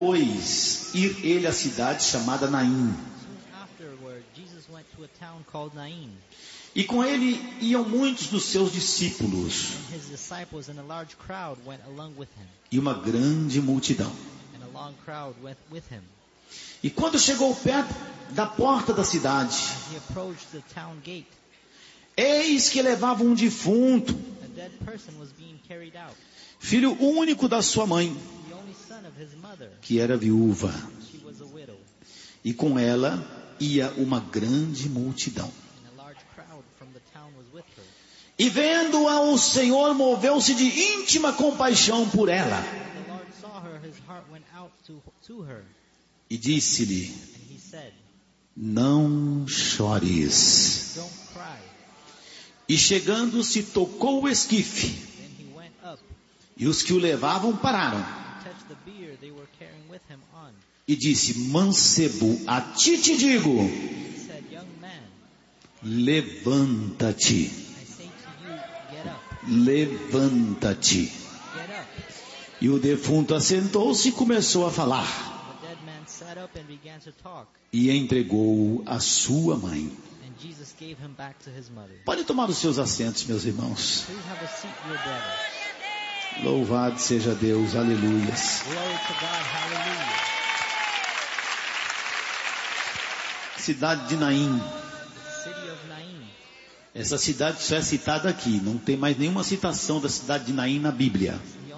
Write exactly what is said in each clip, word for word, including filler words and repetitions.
Depois ir ele à cidade chamada Naim. E com ele iam muitos dos seus discípulos e uma grande multidão. E quando chegou perto da porta da cidade, eis que levava um defunto, filho único da sua mãe, que era viúva, e com ela ia uma grande multidão. E vendo-a, o Senhor moveu-se de íntima compaixão por ela, e disse-lhe: não chores. E chegando-se, tocou o esquife, e os que o levavam pararam. E disse: mancebo, a ti te digo, levanta-te. Levanta-te. E o defunto assentou-se e começou a falar. E entregou-o à sua mãe. Pode tomar os seus assentos, meus irmãos. Louvado seja Deus, aleluias. Cidade de Naim. Essa cidade só é citada aqui, não tem mais nenhuma citação da cidade de Naim na Bíblia.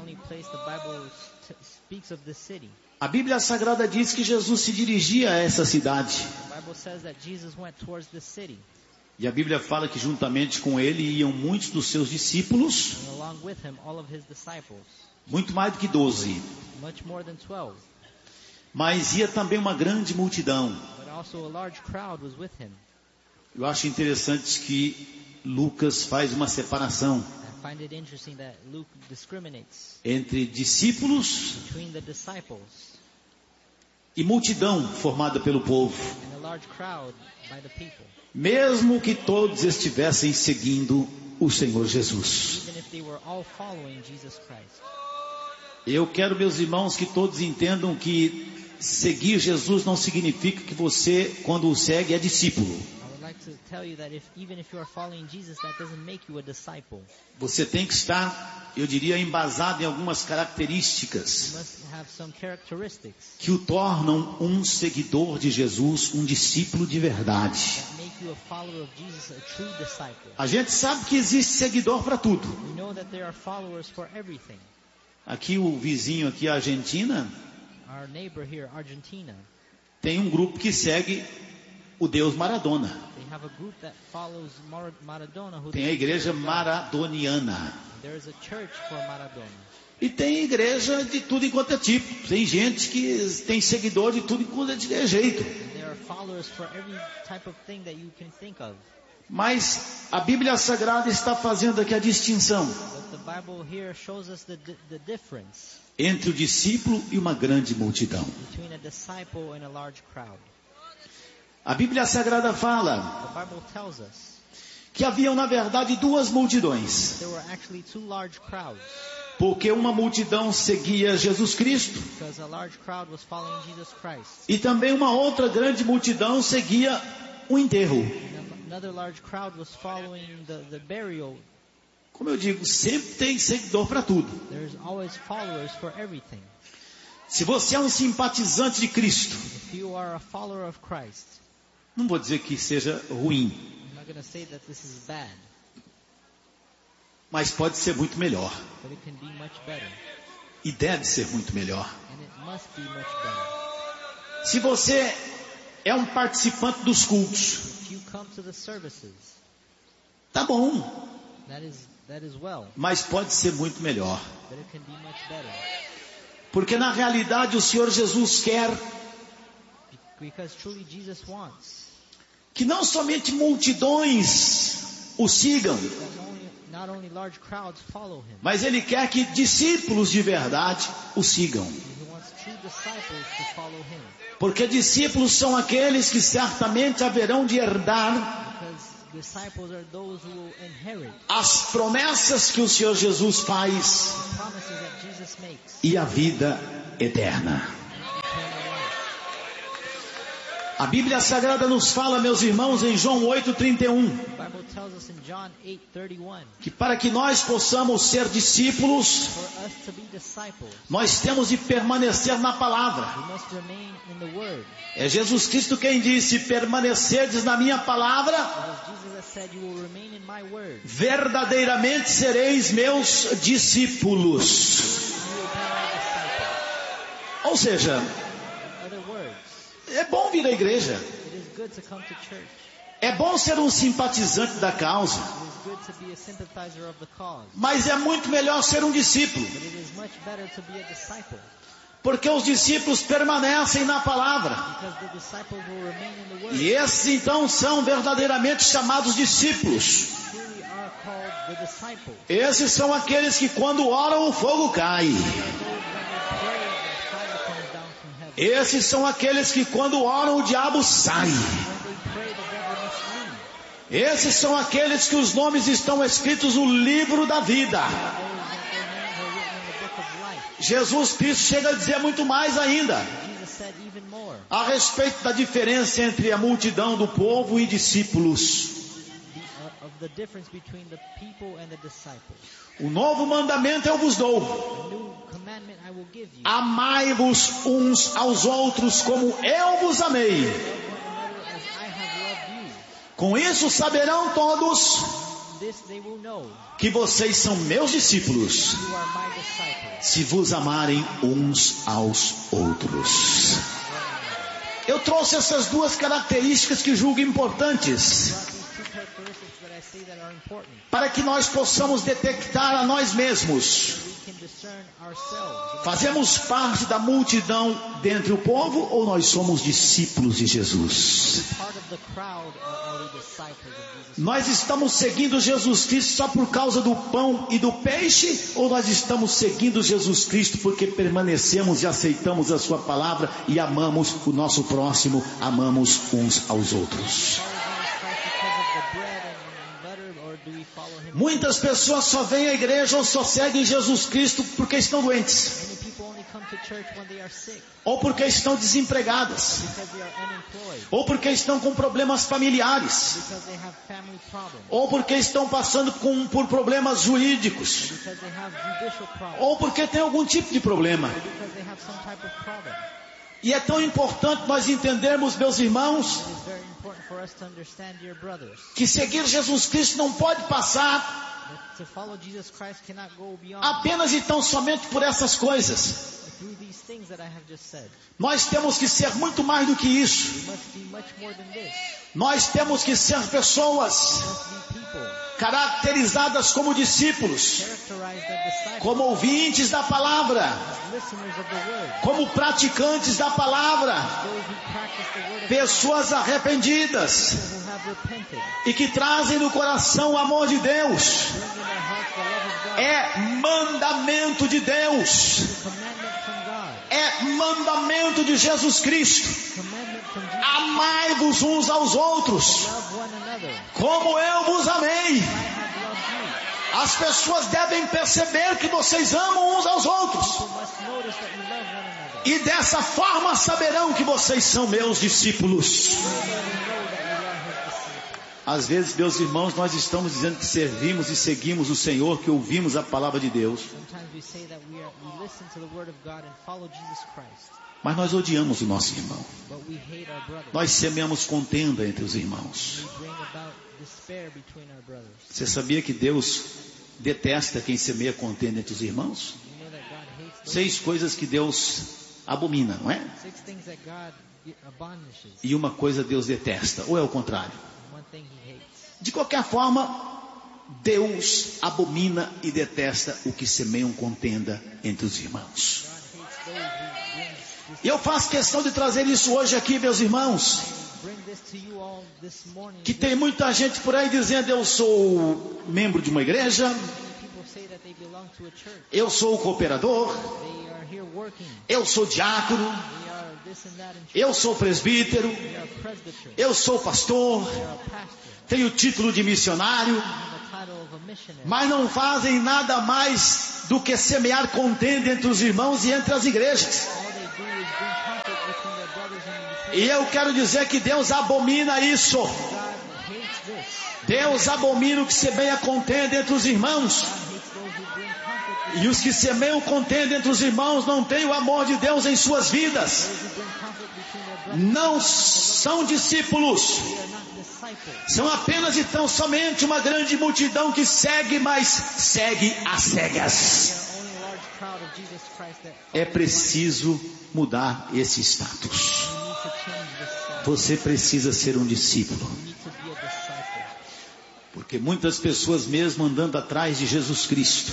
A Bíblia Sagrada diz que Jesus se dirigia a essa cidade. E a Bíblia fala que juntamente com ele iam muitos dos seus discípulos, muito mais do que doze. Mas ia também uma grande multidão. Eu acho interessante que Lucas faz uma separação entre discípulos e multidão formada pelo povo, mesmo que todos estivessem seguindo o Senhor Jesus. Eu quero, meus irmãos, que todos entendam que seguir Jesus não significa que você, quando o segue, é discípulo. Você tem que estar, eu diria, embasado em algumas características que o tornam um seguidor de Jesus, um discípulo de verdade. A gente sabe que existe seguidor para tudo. Aqui o vizinho aqui, a Argentina, tem um grupo que segue o Deus Maradona. Tem a igreja maradoniana. E tem igreja de tudo enquanto é tipo. Tem gente que tem seguidor de tudo enquanto é jeito. Mas a Bíblia Sagrada está fazendo aqui a distinção entre o discípulo e uma grande multidão. A Bíblia Sagrada fala que haviam na verdade duas multidões, porque uma multidão seguia Jesus Cristo e também uma outra grande multidão seguia o enterro. Como eu digo, sempre tem seguidor para tudo. Se você é um simpatizante de Cristo, não vou dizer que seja ruim, mas pode ser muito melhor. E deve ser muito melhor. Se você é um participante dos cultos, tá bom, mas pode ser muito melhor. Porque na realidade o Senhor Jesus quer que não somente multidões o sigam, mas Ele quer que discípulos de verdade o sigam. Porque discípulos são aqueles que certamente haverão de herdar as promessas que o Senhor Jesus faz e a vida eterna. A Bíblia Sagrada nos fala, meus irmãos, em João oito, trinta e um, que para que nós possamos ser discípulos, nós temos de permanecer na palavra. É Jesus Cristo quem disse: permanecerdes na minha palavra, verdadeiramente sereis meus discípulos. Ou seja, é bom vir à igreja, é bom ser um simpatizante da causa, mas é muito melhor ser um discípulo, porque os discípulos permanecem na palavra, e esses então são verdadeiramente chamados discípulos. Esses são aqueles que quando oram o fogo cai. Esses são aqueles que quando oram o diabo sai. Esses são aqueles que os nomes estão escritos no livro da vida. Jesus Cristo chega a dizer muito mais ainda a respeito da diferença entre a multidão do povo e discípulos. O novo mandamento eu vos dou: amai-vos uns aos outros como eu vos amei. Com isso saberão todos que vocês são meus discípulos, se vos amarem uns aos outros. Eu trouxe essas duas características que julgo importantes, para que nós possamos detectar a nós mesmos. Fazemos parte da multidão dentre o povo, ou nós somos discípulos de Jesus? Nós estamos seguindo Jesus Cristo só por causa do pão e do peixe, ou nós estamos seguindo Jesus Cristo porque permanecemos e aceitamos a sua palavra e amamos o nosso próximo, amamos uns aos outros? Muitas pessoas só vêm à igreja ou só seguem Jesus Cristo porque estão doentes, ou porque estão desempregadas, ou porque estão com problemas familiares, ou porque estão passando com, por problemas jurídicos, ou porque tem algum tipo de problema. E é tão importante nós entendermos, meus irmãos, que seguir Jesus Cristo não pode passar apenas e tão somente por essas coisas. Nós temos que ser muito mais do que isso. Nós temos que ser pessoas caracterizadas como discípulos, como ouvintes da palavra, como praticantes da palavra, pessoas arrependidas e que trazem no coração o amor de Deus. É mandamento de Deus, é mandamento de Jesus Cristo: amai-vos uns aos outros como eu vos amei. As pessoas devem perceber que vocês amam uns aos outros, e dessa forma saberão que vocês são meus discípulos. Às vezes, meus irmãos, nós estamos dizendo que servimos e seguimos o Senhor, que ouvimos a palavra de Deus, mas nós odiamos o nosso irmão. Nós semeamos contenda entre os irmãos. Você sabia que Deus detesta quem semeia contenda entre os irmãos? Seis coisas que Deus abomina, não é? E uma coisa Deus detesta, ou é o contrário? De qualquer forma, Deus abomina e detesta o que semeiam contenda entre os irmãos. E eu faço questão de trazer isso hoje aqui, meus irmãos, que tem muita gente por aí dizendo: eu sou membro de uma igreja, eu sou cooperador, eu sou diácono, eu sou presbítero, eu sou pastor, tenho título de missionário, mas não fazem nada mais do que semear contenda entre os irmãos e entre as igrejas. E eu quero dizer que Deus abomina isso. Deus abomina o que semeia contenda entre os irmãos. E os que semeiam contenda entre os irmãos não têm o amor de Deus em suas vidas. Não são discípulos. São apenas e tão somente uma grande multidão que segue, mas segue às cegas. É preciso mudar esse status. Você precisa ser um discípulo. Porque muitas pessoas, mesmo andando atrás de Jesus Cristo,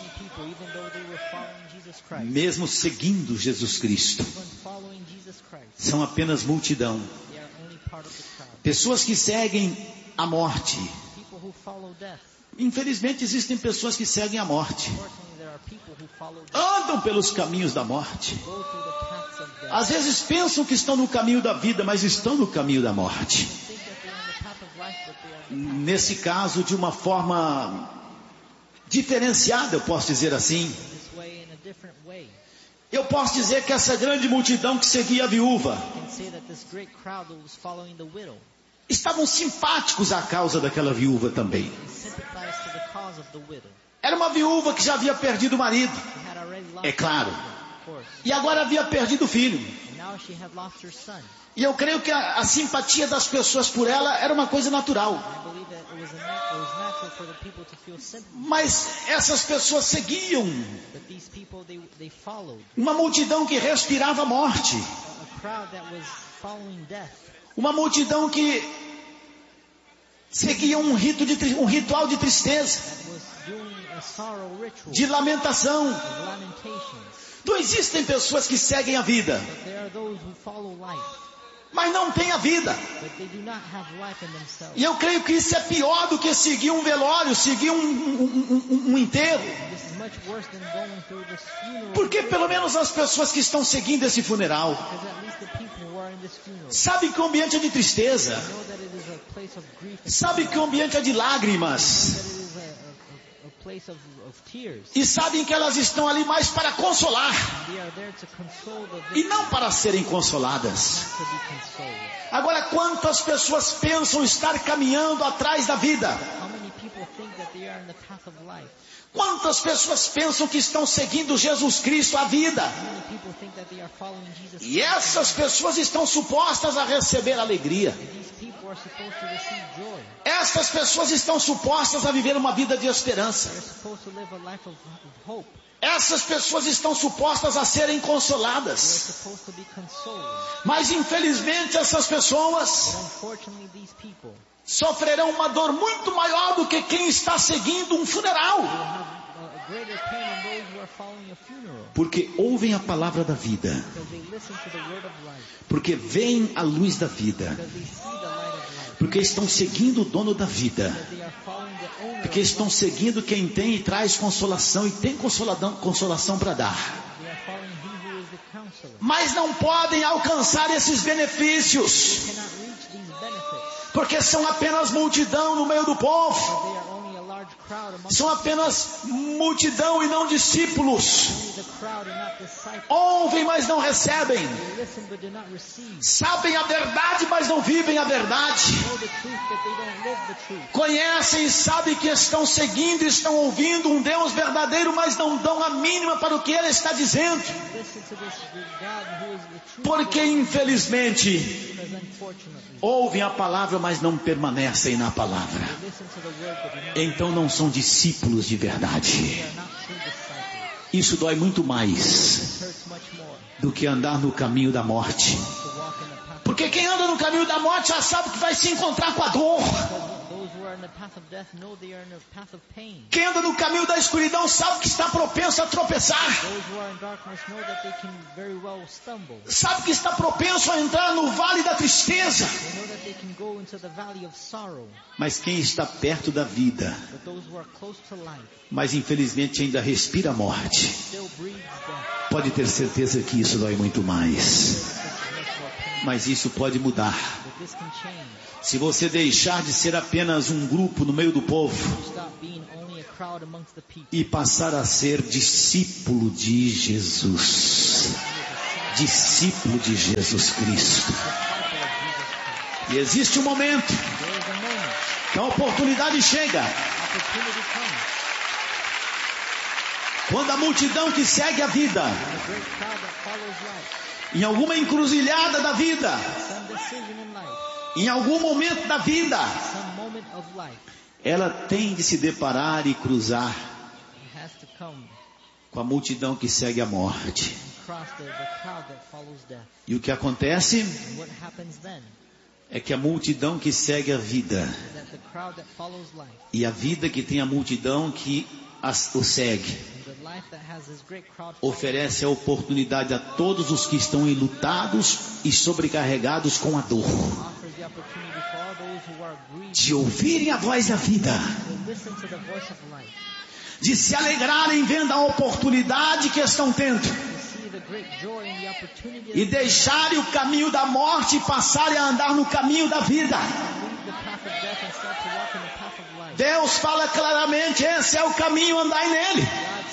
mesmo seguindo Jesus Cristo, são apenas multidão. Pessoas que seguem a morte. Infelizmente existem pessoas que seguem a morte. Andam pelos caminhos da morte. Às vezes pensam que estão no caminho da vida, mas estão no caminho da morte. Nesse caso, de uma forma diferenciada, eu posso dizer assim. Eu posso dizer que essa grande multidão que seguia a viúva estavam simpáticos à causa daquela viúva também. Era uma viúva que já havia perdido o marido, é claro, e agora havia perdido o filho. E eu creio que a, a simpatia das pessoas por ela era uma coisa natural. Mas essas pessoas seguiam uma multidão que respirava morte. Uma multidão que seguia um, rito de, um ritual de tristeza, de lamentação. Não existem pessoas que seguem a vida, mas não têm a vida. E eu creio que isso é pior do que seguir um velório, seguir um, um, um, um enterro. Porque pelo menos as pessoas que estão seguindo esse funeral sabem que o ambiente é de tristeza, sabem que o ambiente é de lágrimas, e sabem que elas estão ali mais para consolar e não para serem consoladas. Agora, quantas pessoas pensam estar caminhando atrás da vida? Quantas pessoas pensam que estão seguindo Jesus Cristo, a vida? E essas pessoas estão supostas a receber alegria. Essas pessoas estão supostas a viver uma vida de esperança. Essas pessoas estão supostas a serem consoladas. Mas infelizmente essas pessoas sofrerão uma dor muito maior do que quem está seguindo um funeral. Porque ouvem a palavra da vida, porque veem a luz da vida, porque estão seguindo o dono da vida, porque estão seguindo quem tem e traz consolação e tem consolação, consolação para dar. Mas não podem alcançar esses benefícios, porque são apenas multidão no meio do povo. São apenas multidão e não discípulos. Ouvem, mas não recebem. Sabem a verdade, mas não vivem a verdade. Conhecem e sabem que estão seguindo e estão ouvindo um Deus verdadeiro, mas não dão a mínima para o que Ele está dizendo. Porque infelizmente ouvem a palavra, mas não permanecem na palavra. Então não são discípulos de verdade. Isso dói muito mais do que andar no caminho da morte. Porque quem anda no caminho da morte já sabe que vai se encontrar com a dor. Quem anda no caminho da escuridão sabe que está propenso a tropeçar. Sabe que está propenso a entrar no vale da tristeza. Mas quem está perto da vida, mas infelizmente ainda respira a morte, pode ter certeza que isso dói muito mais. Mas isso pode mudar. Se você deixar de ser apenas um grupo no meio do povo e passar a ser discípulo de Jesus. discípulo de Jesus Cristo. E existe um momento que a oportunidade chega, quando a multidão que segue a vida, em alguma encruzilhada da vida, em algum momento da vida, ela tem de se deparar e cruzar com a multidão que segue a morte. E o que acontece é que a multidão que segue a vida e a vida que tem a multidão que as, o segue oferece a oportunidade a todos os que estão enlutados e sobrecarregados com a dor de ouvirem a voz da vida, de se alegrarem vendo a oportunidade que estão tendo e deixarem o caminho da morte e passarem a andar no caminho da vida. Deus fala claramente: esse é o caminho, andai nele.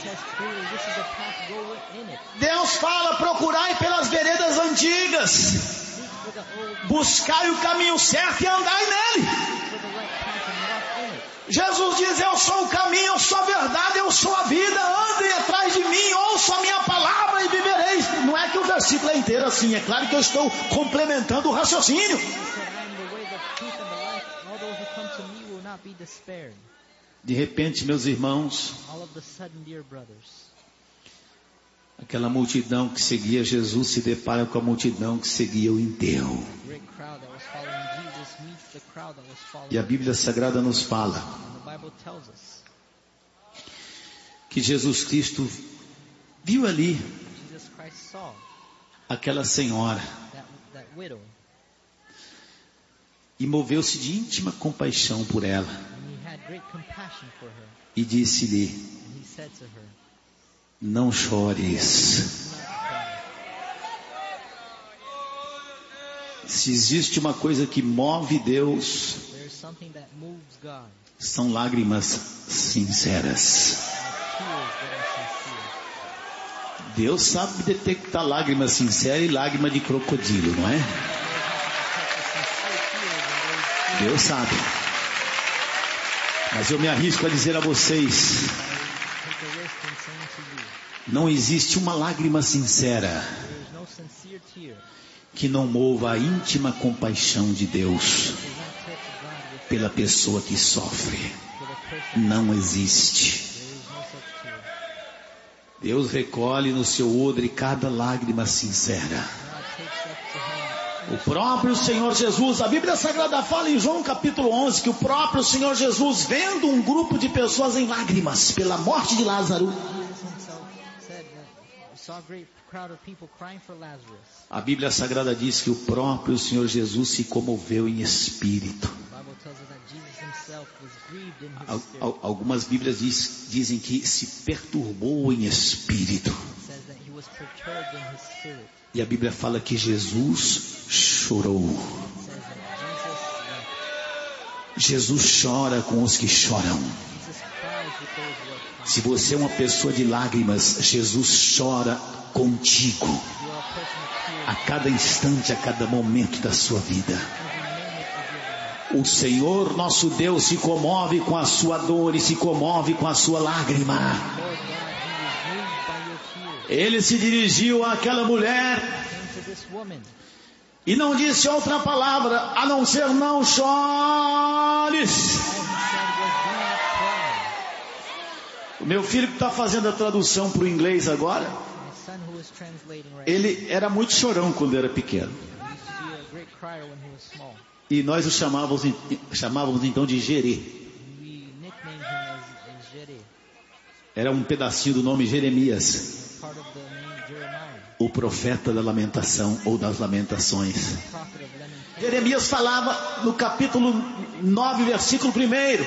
Deus fala: procurai pelas veredas antigas, buscai o caminho certo e andai nele. Jesus diz: eu sou o caminho, eu sou a verdade, eu sou a vida. Andem atrás de mim, ouçam a minha palavra e vivereis. Não é que o versículo é inteiro assim, é claro que eu estou complementando o raciocínio. De repente, meus irmãos, aquela multidão que seguia Jesus se depara com a multidão que seguia o enterro. E a Bíblia Sagrada nos fala que Jesus Cristo viu ali aquela senhora e moveu-se de íntima compaixão por ela e disse-lhe: não chores. Se existe uma coisa que move Deus, são lágrimas sinceras. Deus sabe detectar lágrima sincera e lágrima de crocodilo, não é? Deus sabe. Mas eu me arrisco a dizer a vocês: não existe uma lágrima sincera que não mova a íntima compaixão de Deus pela pessoa que sofre. Não existe. Deus recolhe no seu odre cada lágrima sincera. O próprio Senhor Jesus, a Bíblia Sagrada fala em João capítulo onze, que o próprio Senhor Jesus, vendo um grupo de pessoas em lágrimas pela morte de Lázaro, a Bíblia Sagrada diz que o próprio Senhor Jesus se comoveu em espírito. Algumas Bíblias diz, dizem que se perturbou em espírito. E a Bíblia fala que Jesus chorou. Jesus chora com os que choram. Se você é uma pessoa de lágrimas, Jesus chora contigo a cada instante, a cada momento da sua vida. O Senhor nosso Deus se comove com a sua dor e se comove com a sua lágrima. Ele se dirigiu àquela mulher e não disse outra palavra a não ser: não chores. O meu filho que está fazendo a tradução para o inglês agora, ele era muito chorão quando era pequeno. E nós o chamávamos, chamávamos então de Gerê. Era um pedacinho do nome Jeremias, o profeta da lamentação ou das lamentações. Jeremias falava no capítulo nove, versículo primeiro: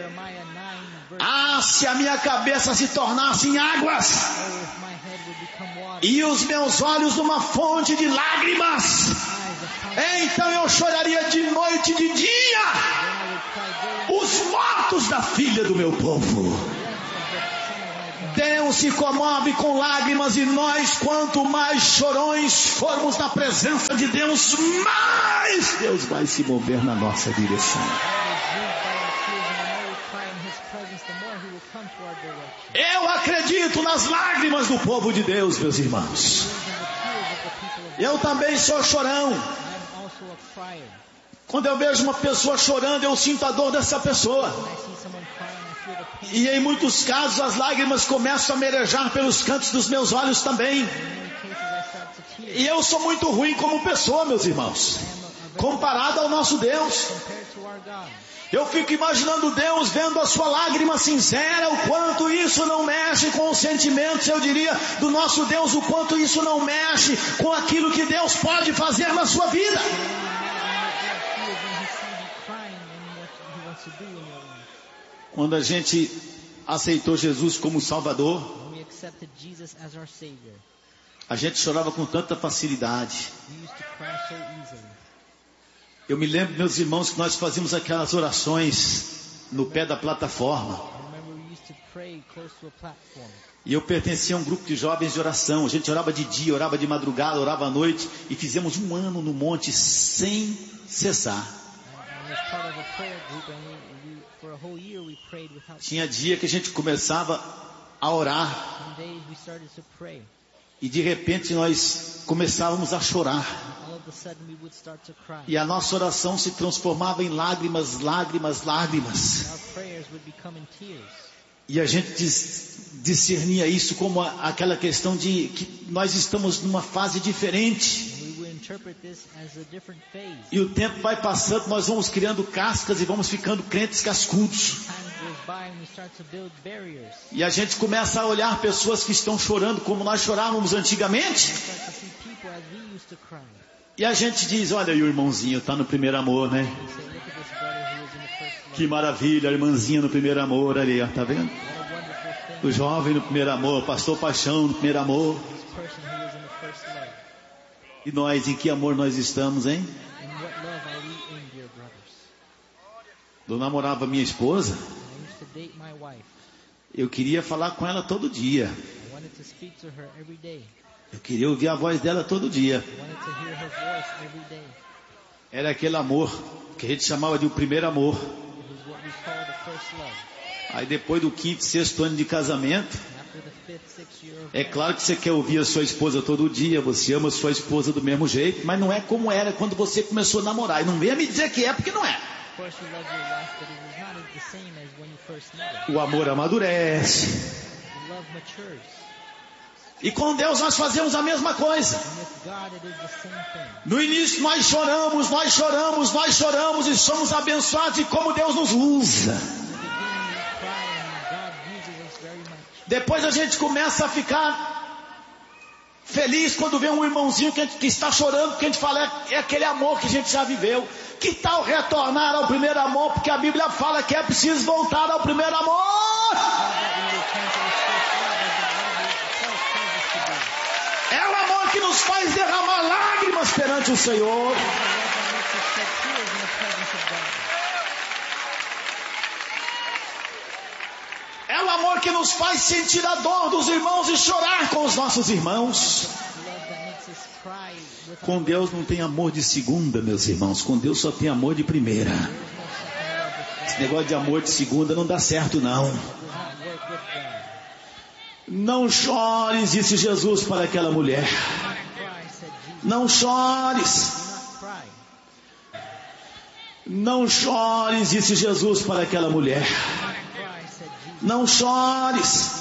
ah, se a minha cabeça se tornasse em águas e os meus olhos numa fonte de lágrimas, então eu choraria de noite e de dia os mortos da filha do meu povo. Deus se comove com lágrimas, e nós, quanto mais chorões formos na presença de Deus, mais Deus vai se mover na nossa direção. Eu acredito nas lágrimas do povo de Deus, meus irmãos. Eu também sou chorão. Quando eu vejo uma pessoa chorando, eu sinto a dor dessa pessoa. E em muitos casos as lágrimas começam a merejar pelos cantos dos meus olhos também. E eu sou muito ruim como pessoa, meus irmãos, comparado ao nosso Deus. Eu fico imaginando Deus vendo a sua lágrima sincera, o quanto isso não mexe com os sentimentos, eu diria, do nosso Deus, o quanto isso não mexe com aquilo que Deus pode fazer na sua vida. Quando a gente aceitou Jesus como Salvador, a gente chorava com tanta facilidade. Eu me lembro, meus irmãos, que nós fazíamos aquelas orações no pé da plataforma. E eu pertencia a um grupo de jovens de oração. A gente orava de dia, orava de madrugada, orava à noite. E fizemos um ano no monte sem cessar. Tinha dia que a gente começava a orar. E de repente nós começávamos a chorar. E a nossa oração se transformava em lágrimas, lágrimas, lágrimas. E a gente discernia isso como aquela questão de que nós estamos numa fase diferente. E o tempo vai passando, nós vamos criando cascas e vamos ficando crentes cascudos. E a gente começa a olhar pessoas que estão chorando como nós chorávamos antigamente. E a gente diz, olha aí o irmãozinho, está no primeiro amor, né? Que maravilha, a irmãzinha no primeiro amor ali, ó, tá vendo? O jovem no primeiro amor, pastor Paixão no primeiro amor. E nós, em que amor nós estamos, hein? Eu namorava minha esposa. Eu queria falar com ela todo dia. Eu queria ouvir a voz dela todo dia. Era aquele amor que a gente chamava de o primeiro amor. Aí depois do quinto, sexto ano de casamento, é claro que você quer ouvir a sua esposa todo dia, você ama a sua esposa do mesmo jeito, mas não é como era quando você começou a namorar. E não venha me dizer que é, porque não é. O amor amadurece. E com Deus nós fazemos a mesma coisa. No início nós choramos, nós choramos, nós choramos e somos abençoados e como Deus nos usa. Depois a gente começa a ficar feliz quando vê um irmãozinho que, gente, que está chorando, porque a gente fala, é, é aquele amor que a gente já viveu. Que tal retornar ao primeiro amor? Porque a Bíblia fala que é preciso voltar ao primeiro amor. É o amor que nos faz derramar lágrimas perante o Senhor. É o amor que nos faz sentir a dor dos irmãos e chorar com os nossos irmãos. Com Deus não tem amor de segunda, meus irmãos. Com Deus só tem amor de primeira. Esse negócio de amor de segunda não dá certo, não. Não chores, disse Jesus para aquela mulher. Não chores. Não chores, disse Jesus para aquela mulher. Não chores.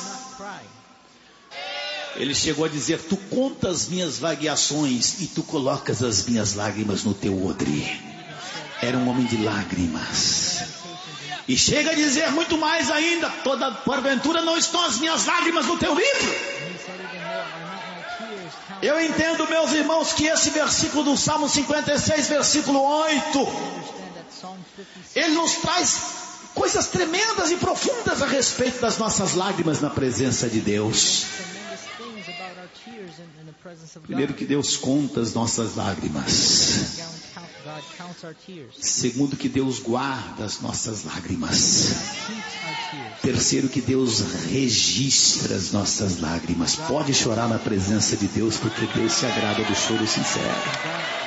Ele chegou a dizer, tu contas minhas vagueações e tu colocas as minhas lágrimas no teu odre. Era um homem de lágrimas. E chega a dizer muito mais ainda, toda porventura não estão as minhas lágrimas no teu livro. Eu entendo, meus irmãos, que esse versículo do Salmo cinquenta e seis, versículo oito, ele nos traz coisas tremendas e profundas a respeito das nossas lágrimas na presença de Deus. Primeiro que Deus conta as nossas lágrimas. Segundo, que Deus guarda as nossas lágrimas. Terceiro, que Deus registra as nossas lágrimas. Pode chorar na presença de Deus, porque Deus se agrada do choro sincero.